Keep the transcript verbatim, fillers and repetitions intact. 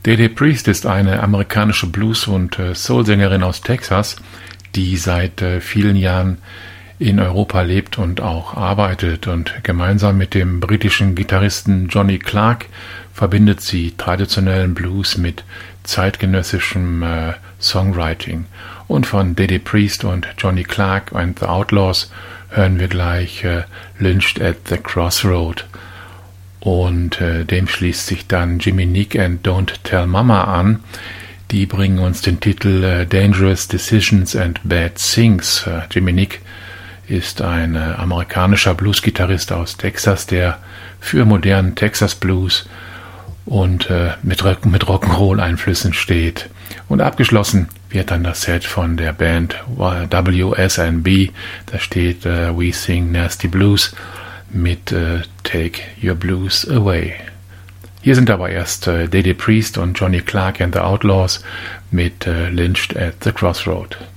Dede Priest ist eine amerikanische Blues- und äh, Soul-Sängerin aus Texas, die seit äh, vielen Jahren in Europa lebt und auch arbeitet. Und gemeinsam mit dem britischen Gitarristen Johnny Clark verbindet sie traditionellen Blues mit zeitgenössischem äh, Songwriting. Und von Dede Priest und Johnny Clark and the Outlaws hören wir gleich äh, Lynched at the Crossroad. Und äh, dem schließt sich dann Jiminique and Don't Tell Mama an. Die bringen uns den Titel äh, Dangerous Decisions and Bad Things. Äh, Jiminique ist ein äh, amerikanischer Bluesgitarrist aus Texas, der für modernen Texas Blues und äh, mit, mit Rock'n'Roll-Einflüssen steht. Und abgeschlossen wird dann das Set von der Band W S N B. Da steht äh, We Sing Nasty Blues mit äh, Take Your Blues Away. Hier sind aber erst äh, Dede Priest und Johnny Clark and the Outlaws mit äh, Lynched at the Crossroad.